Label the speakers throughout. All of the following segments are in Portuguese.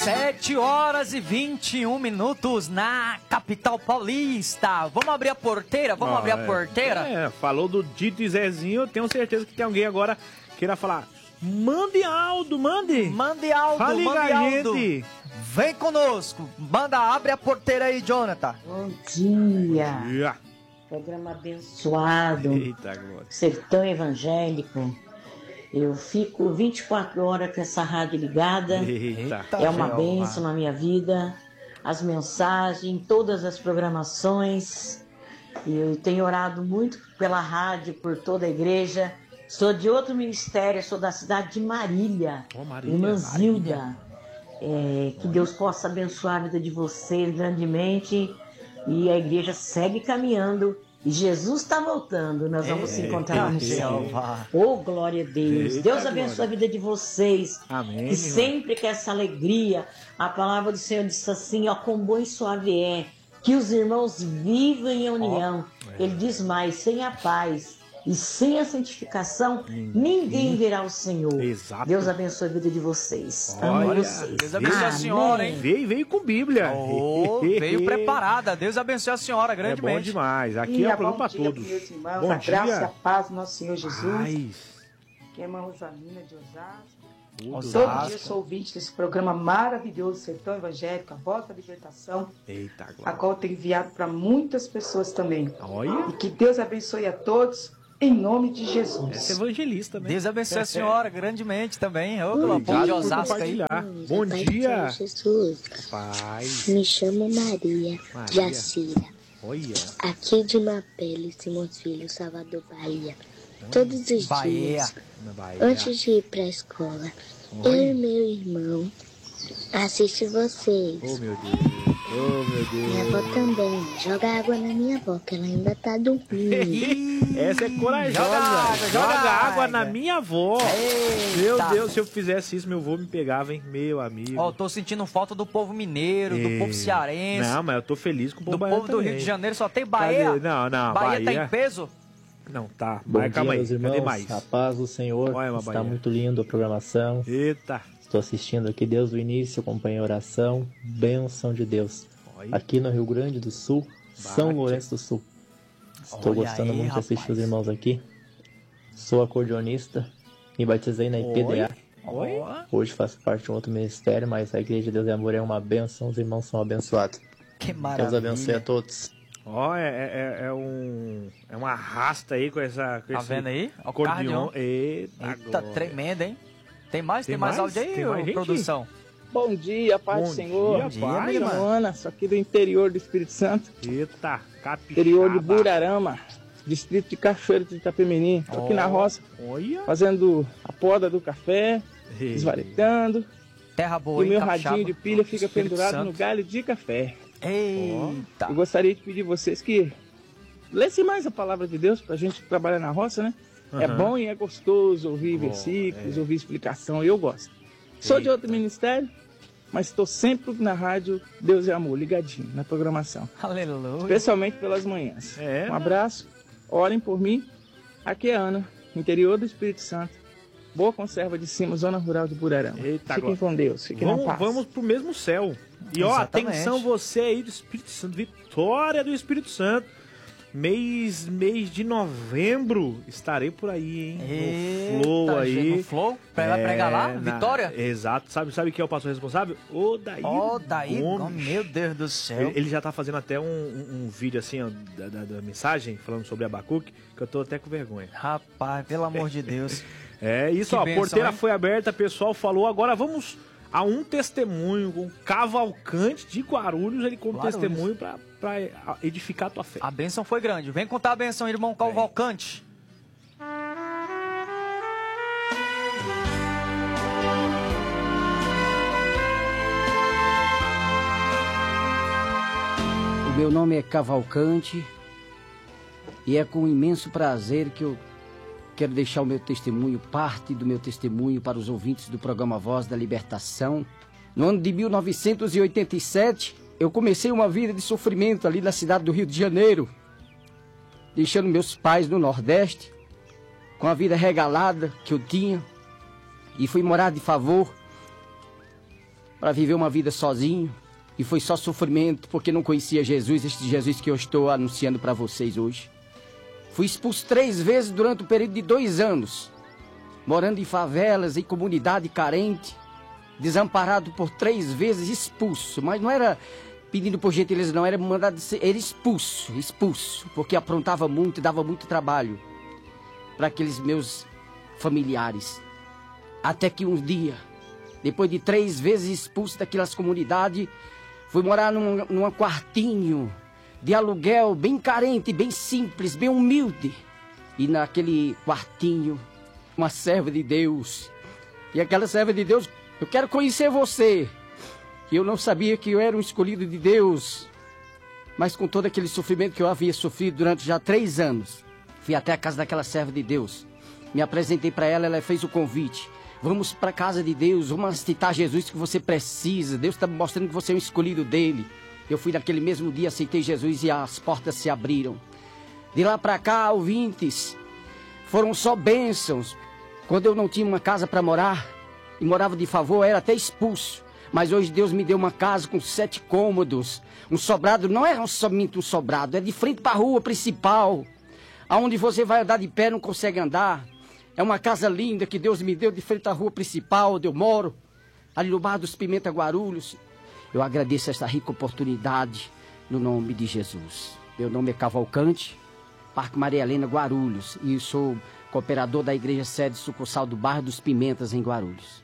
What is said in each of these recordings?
Speaker 1: 7h21 na capital paulista. Vamos abrir a porteira? Abrir a porteira?
Speaker 2: Falou do Dito e Zezinho, eu tenho certeza que tem alguém agora queira falar. Mande Aldo, mande!
Speaker 1: Mande Aldo,
Speaker 2: fale
Speaker 1: mande Aldo.
Speaker 2: Gente.
Speaker 1: Vem conosco. Abre a porteira aí, Jonathan.
Speaker 3: Bom dia. Programa abençoado.
Speaker 2: Eita, glória.
Speaker 3: Sertão Evangélico. Eu fico 24 horas com essa rádio ligada.
Speaker 2: Eita.
Speaker 3: É uma bênção na minha vida. As mensagens, todas as programações. Eu tenho orado muito pela rádio, por toda a igreja. Sou de outro ministério, sou da cidade de Marília. Irmã Zilda. Que Deus possa abençoar a vida de vocês grandemente. E a igreja segue caminhando. E Jesus está voltando. Nós vamos se encontrar no céu. Oh, glória a Deus.
Speaker 2: Eita,
Speaker 3: Deus abençoe a vida de vocês.
Speaker 2: Amém.
Speaker 3: E sempre com essa alegria. A palavra do Senhor diz assim, ó, quão bom e suave é que os irmãos vivam em união. Ele diz mais, sem a paz e sem a santificação, ninguém verá o Senhor.
Speaker 2: Exato.
Speaker 3: Deus abençoe a vida de vocês.
Speaker 1: Olha,
Speaker 3: Amo vocês.
Speaker 1: Deus abençoe a senhora, hein?
Speaker 2: Veio com Bíblia.
Speaker 1: Veio preparada. Deus abençoe a senhora grandemente.
Speaker 2: É bom demais. Aqui é o programa para todos.
Speaker 4: Meus irmãos,
Speaker 2: Bom
Speaker 4: a
Speaker 2: dia.
Speaker 4: graça e a paz do nosso Senhor Jesus.
Speaker 2: Paz.
Speaker 4: Que é a irmã Rosalina de Osasco.
Speaker 1: Osasco.
Speaker 4: Todo dia eu sou ouvinte desse programa maravilhoso, Sertão Evangélico, a Voz da Libertação,
Speaker 2: Eita,
Speaker 4: a
Speaker 2: glória.
Speaker 4: qual eu tenho enviado para muitas pessoas também.
Speaker 2: Olha.
Speaker 4: E que Deus abençoe a todos, em nome de Jesus.
Speaker 2: Essa é evangelista, né?
Speaker 1: Deus abençoe a senhora grandemente também. Ô,
Speaker 2: Obrigado
Speaker 1: povo de
Speaker 2: por
Speaker 1: Osasco aí.
Speaker 2: compartilhar. Bom dia.
Speaker 5: Jesus.
Speaker 2: Paz.
Speaker 5: Me chamo Maria Jacira,
Speaker 2: Olha.
Speaker 5: aqui de Mapele, Simões Filho, Salvador, Bahia. Todos os dias,
Speaker 2: Na Bahia.
Speaker 5: antes de ir para a escola, eu e meu irmão assiste vocês.
Speaker 2: Oh, meu Deus. Oh, meu Deus.
Speaker 5: Minha avó também. Joga água na minha avó, que ela ainda tá dormindo.
Speaker 2: Essa é corajosa. Joga água na minha avó. Meu Deus, se eu fizesse isso, meu avô me pegava, hein? Meu amigo.
Speaker 1: Ó, tô sentindo falta do povo mineiro, do povo cearense.
Speaker 2: Não, mas eu tô feliz com o povo
Speaker 1: do
Speaker 2: baiano
Speaker 1: povo do
Speaker 2: também.
Speaker 1: Rio de Janeiro. Só tem Bahia.
Speaker 2: Cadê? Não,
Speaker 1: Bahia tá em peso?
Speaker 2: Não, tá.
Speaker 6: Bom
Speaker 2: Mas
Speaker 6: dia,
Speaker 2: calma aí.
Speaker 6: meus
Speaker 2: Cadê
Speaker 6: irmãos.
Speaker 2: mais?
Speaker 6: A paz do Senhor.
Speaker 2: Olha,
Speaker 6: Está
Speaker 2: Bahia.
Speaker 6: muito lindo a programação.
Speaker 2: Eita.
Speaker 6: Estou assistindo aqui desde o início, acompanho a oração. Bênção de Deus.
Speaker 2: Olha.
Speaker 6: Aqui no Rio Grande do Sul, São Lourenço do Sul. Estou
Speaker 1: Olha
Speaker 6: gostando
Speaker 1: aí,
Speaker 6: muito de assistir
Speaker 1: rapaz.
Speaker 6: os irmãos aqui. Sou acordeonista. Me batizei na IPDA.
Speaker 1: Oi.
Speaker 6: Hoje faço parte de um outro ministério, mas a Igreja de Deus e Amor é uma bênção. Os irmãos são abençoados.
Speaker 1: Que
Speaker 6: Deus
Speaker 1: maravilha.
Speaker 6: abençoe a todos.
Speaker 2: Ó, é uma arrasta aí com essa. Com
Speaker 1: Tá
Speaker 2: esse
Speaker 1: vendo aí? Ó, o
Speaker 2: acordeon.
Speaker 1: cardeon.
Speaker 2: Eita,
Speaker 1: Eita,
Speaker 2: glória.
Speaker 1: tremendo, hein? Tem mais?
Speaker 2: Tem
Speaker 1: Tem mais
Speaker 2: mais?
Speaker 1: áudio aí,
Speaker 2: Tem mais
Speaker 1: ô,
Speaker 2: gente?
Speaker 1: produção?
Speaker 4: Bom dia, paz
Speaker 2: Bom
Speaker 4: do Senhor.
Speaker 2: dia,
Speaker 1: dia,
Speaker 2: pai.
Speaker 1: minha irmã.
Speaker 4: Ana, sou aqui do interior do Espírito Santo,
Speaker 2: Eita, capixaba.
Speaker 4: interior de Burarama, distrito de Cachoeira de Itapemirim. Estou aqui na roça,
Speaker 2: Olha.
Speaker 4: fazendo a poda do café,
Speaker 2: Ei.
Speaker 4: esvaretando.
Speaker 1: Terra boa,
Speaker 4: E o
Speaker 1: hein,
Speaker 4: meu
Speaker 1: capixaba?
Speaker 4: radinho de pilha fica
Speaker 1: Espírito
Speaker 4: pendurado
Speaker 1: Santo.
Speaker 4: no galho de café.
Speaker 1: Eita.
Speaker 4: Eu gostaria de pedir vocês que lessem mais a palavra de Deus pra gente trabalhar na roça, né? É
Speaker 2: Aham.
Speaker 4: bom e é gostoso ouvir
Speaker 2: Bom,
Speaker 4: versículos, ouvir explicação, eu gosto. Sou de outro ministério, mas estou sempre na rádio Deus e Amor, ligadinho na programação,
Speaker 1: Aleluia.
Speaker 4: especialmente pelas manhãs.
Speaker 2: É,
Speaker 4: Um abraço, orem por mim. Aqui é Ana, interior do Espírito Santo, Boa Conserva de Cima, zona rural de Burarama.
Speaker 2: Eita,
Speaker 4: Fiquem
Speaker 2: agora.
Speaker 4: com Deus, fiquem na paz.
Speaker 2: Vamos pro mesmo céu. E ó,
Speaker 1: Exatamente.
Speaker 2: atenção você aí do Espírito Santo, vitória do Espírito Santo. Mês de novembro estarei por aí, hein? No Flow
Speaker 1: Eita,
Speaker 2: aí.
Speaker 1: No Flow? Vai pregar lá? Vitória?
Speaker 2: Exato. Sabe quem é o pastor responsável? O Daí.
Speaker 1: Ó, daí,
Speaker 2: Gomes.
Speaker 1: meu Deus do céu.
Speaker 2: Ele já tá fazendo até um vídeo assim, ó, da mensagem, falando sobre Abacuque, que eu tô até com vergonha.
Speaker 1: Rapaz, pelo amor de Deus.
Speaker 2: É isso,
Speaker 1: Que
Speaker 2: ó, a
Speaker 1: bênção,
Speaker 2: porteira
Speaker 1: hein?
Speaker 2: foi aberta, pessoal falou, agora vamos a um testemunho, um Cavalcante de Guarulhos, ele conta um
Speaker 1: Guarulhos.
Speaker 2: testemunho pra edificar a tua fé.
Speaker 1: A bênção foi grande. Vem contar a bênção, irmão Cavalcante.
Speaker 7: O meu nome é Cavalcante e é com imenso prazer que eu quero deixar o meu testemunho, parte do meu testemunho para os ouvintes do programa Voz da Libertação. No ano de 1987, eu comecei uma vida de sofrimento ali na cidade do Rio de Janeiro, deixando meus pais no Nordeste, com a vida regalada que eu tinha, e fui morar de favor para viver uma vida sozinho. E foi só sofrimento porque não conhecia Jesus, este Jesus que eu estou anunciando para vocês hoje. Fui expulso 3 vezes durante o período de 2 anos. Morando em favelas, em comunidade carente. Desamparado por 3 vezes, expulso. Mas não era pedindo por gentileza, não. Era mandado ser, era expulso. Porque aprontava muito e dava muito trabalho para aqueles meus familiares. Até que um dia, depois de 3 vezes expulso daquelas comunidades, fui morar num quartinho de aluguel bem carente, bem simples, bem humilde. E naquele quartinho, uma serva de Deus. E aquela serva de Deus, eu quero conhecer você. E eu não sabia que eu era um escolhido de Deus. Mas com todo aquele sofrimento que eu havia sofrido durante já 3 anos, fui até a casa daquela serva de Deus. Me apresentei para ela, ela fez o convite. Vamos para a casa de Deus, vamos aceitar Jesus que você precisa. Deus está mostrando que você é um escolhido dele. Eu fui naquele mesmo dia, aceitei Jesus e as portas se abriram. De lá para cá, ouvintes, foram só bênçãos. Quando eu não tinha uma casa para morar, e morava de favor, era até expulso. Mas hoje Deus me deu uma casa com 7 cômodos. Um sobrado, não é somente um sobrado, é de frente para a rua principal. Aonde você vai andar de pé, não consegue andar. É uma casa linda que Deus me deu de frente à rua principal, onde eu moro, ali no Bar dos Pimenta, Guarulhos. Eu agradeço esta rica oportunidade no nome de Jesus. Meu nome é Cavalcante, Parque Maria Helena, Guarulhos, e sou cooperador da Igreja Sede Sucursal do Bairro dos Pimentas, em Guarulhos.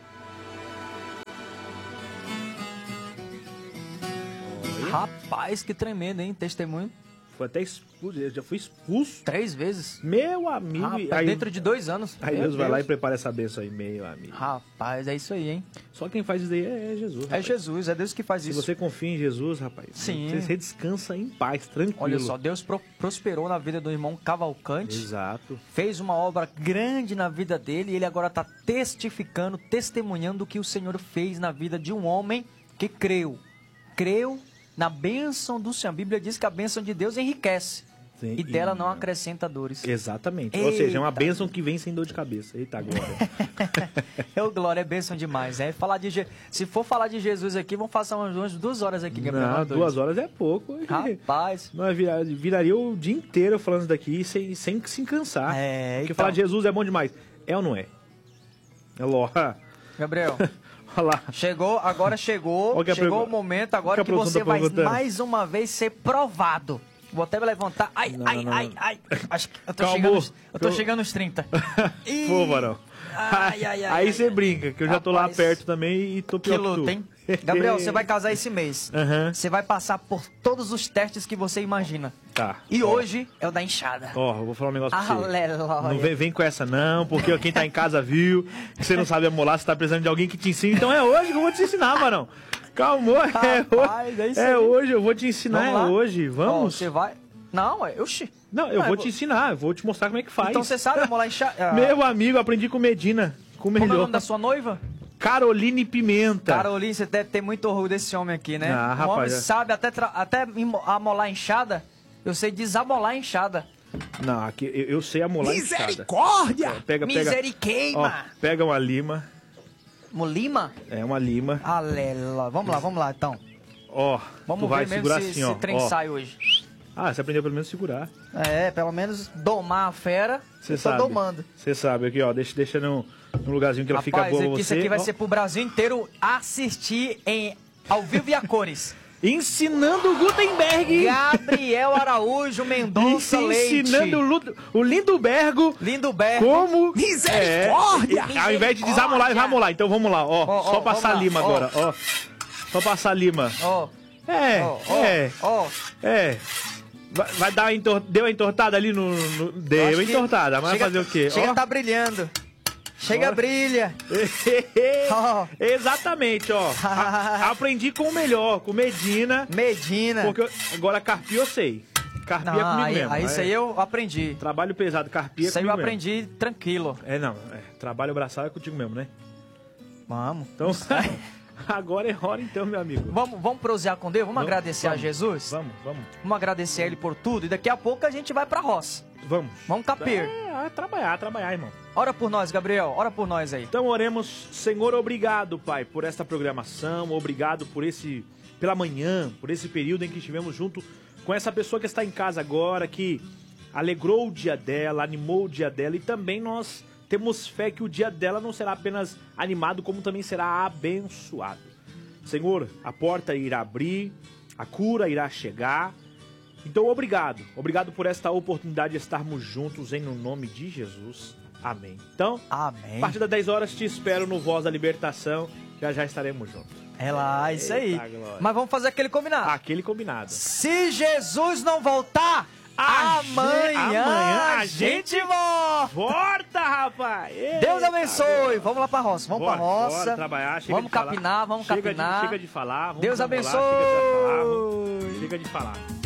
Speaker 1: Rapaz, que tremendo, hein? Testemunho.
Speaker 2: Foi até expulso, eu já fui expulso.
Speaker 1: 3 vezes.
Speaker 2: Meu amigo.
Speaker 1: Rapaz, dentro de 2 anos.
Speaker 2: Aí Deus vai lá e prepara essa bênção aí, meu amigo.
Speaker 1: Rapaz, é isso aí, hein?
Speaker 2: Só quem faz isso aí é Jesus, rapaz.
Speaker 1: É Jesus, é Deus que faz isso.
Speaker 2: Se você confia em Jesus, rapaz,
Speaker 1: Sim.
Speaker 2: você descansa em paz, tranquilo.
Speaker 1: Olha só, Deus prosperou na vida do irmão Cavalcante.
Speaker 2: Exato.
Speaker 1: Fez uma obra grande na vida dele e ele agora está testificando, testemunhando o que o Senhor fez na vida de um homem que creu. Creu na bênção do Senhor. A Bíblia diz que a bênção de Deus enriquece. Sim, e dela não acrescenta dores.
Speaker 2: Exatamente.
Speaker 1: Eita.
Speaker 2: Ou seja, é uma bênção que vem sem dor de cabeça. Eita, glória.
Speaker 1: Glória, é bênção demais. Se for falar de Jesus aqui, vamos passar umas 2 horas aqui, Gabriel.
Speaker 2: Não, 2 horas é pouco.
Speaker 1: Rapaz.
Speaker 2: Nós viraria o dia inteiro falando isso daqui sem se cansar. Porque
Speaker 1: então...
Speaker 2: falar de Jesus é bom demais. É ou não é? É lógico.
Speaker 1: Gabriel...
Speaker 2: Olha lá.
Speaker 1: Agora chegou o momento agora que você vai mais uma vez ser provado. Vou até me levantar. Ai. Acho que eu tô chegando nos 30.
Speaker 2: Pô, varão. Aí você brinca, que eu já tô lá perto também e tô pior que tu.
Speaker 1: Hein? Gabriel, você vai casar esse mês. Você vai passar por todos os testes que você imagina.
Speaker 2: Tá.
Speaker 1: E hoje é o da enxada.
Speaker 2: Eu vou falar um negócio pra você.
Speaker 1: Aleluia.
Speaker 2: Não vem com essa não, porque quem tá em casa viu, que você não sabe amolar, você tá precisando de alguém que te ensine. Então é hoje que eu vou te ensinar, varão. Calma, hoje, eu vou te ensinar, hoje. Vamos?
Speaker 1: Você vai... Não, oxi.
Speaker 2: Não, eu vou te ensinar, eu vou te mostrar como é que faz.
Speaker 1: Então você sabe amolar enxada?
Speaker 2: Meu amigo, aprendi com Medina.
Speaker 1: Como é o nome da sua noiva?
Speaker 2: Caroline Pimenta.
Speaker 1: Caroline, você deve ter muito orgulho desse homem aqui, né?
Speaker 2: Rapaz,
Speaker 1: homem sabe até amolar enxada. Eu sei desamolar enxada.
Speaker 2: Não, aqui eu sei amolar enxada.
Speaker 1: Misericórdia! Miseriqueima!
Speaker 2: Pega uma lima.
Speaker 1: Uma lima?
Speaker 2: É, uma lima.
Speaker 1: Aleluia. Vamos lá, então.
Speaker 2: Vamos ver mesmo
Speaker 1: se o trem sai hoje.
Speaker 2: Você aprendeu pelo menos a segurar.
Speaker 1: Pelo menos domar a fera.
Speaker 2: Você sabe.
Speaker 1: Tô domando.
Speaker 2: Você sabe, aqui, deixa num lugarzinho que ela fica boa pra você.
Speaker 1: Isso aqui vai ser pro Brasil inteiro assistir ao vivo e a cores.
Speaker 2: Ensinando o Gutenberg.
Speaker 1: Gabriel Araújo Mendonça Leite.
Speaker 2: Ensinando o Lindobergo. Como...
Speaker 1: Misericórdia!
Speaker 2: Ao invés de desamolar, ele vai amolar. Então vamos lá, só passar lima agora, Só passar lima. Vai dar deu a entortada ali no... Deu a entortada, mas vai fazer o quê?
Speaker 1: Chega, tá brilhando. Chega, brilha.
Speaker 2: Exatamente, aprendi com o melhor, com Medina. Porque agora carpir eu sei. Carpir é comigo mesmo.
Speaker 1: Isso aí eu aprendi.
Speaker 2: Trabalho pesado, carpir é comigo mesmo. Isso aí eu
Speaker 1: aprendi tranquilo.
Speaker 2: Trabalho braçal é contigo mesmo, né?
Speaker 1: Vamos.
Speaker 2: Então, Agora é hora então, meu amigo.
Speaker 1: Vamos prosear com Deus? Vamos agradecer a Jesus? Vamos agradecer a Ele por tudo. E daqui a pouco a gente vai pra roça. Vamos caper.
Speaker 2: Trabalhar, irmão.
Speaker 1: Ora por nós, Gabriel. Ora por nós aí.
Speaker 2: Então oremos. Senhor, obrigado, Pai, por esta programação. Obrigado pela manhã, por esse período em que estivemos junto com essa pessoa que está em casa agora, que alegrou o dia dela, animou o dia dela. E também nós temos fé que o dia dela não será apenas animado, como também será abençoado. Senhor, a porta irá abrir, a cura irá chegar. Então, obrigado. Obrigado por esta oportunidade de estarmos juntos em nome de Jesus. Amém. Então,
Speaker 1: amém.
Speaker 2: A partir das 10 horas te espero no Voz da Libertação. Já estaremos juntos.
Speaker 1: É lá, isso aí.
Speaker 2: Glória.
Speaker 1: Mas vamos fazer aquele combinado.
Speaker 2: Aquele combinado.
Speaker 1: Se Jesus não voltar, amanhã a gente
Speaker 2: volta, rapaz. Eita,
Speaker 1: Deus abençoe. Vamos lá pra roça. Vamos pra roça.
Speaker 2: Bora trabalhar.
Speaker 1: Vamos capinar, vamos capinar.
Speaker 2: Chega de falar.
Speaker 1: Deus abençoe.
Speaker 2: Chega de falar.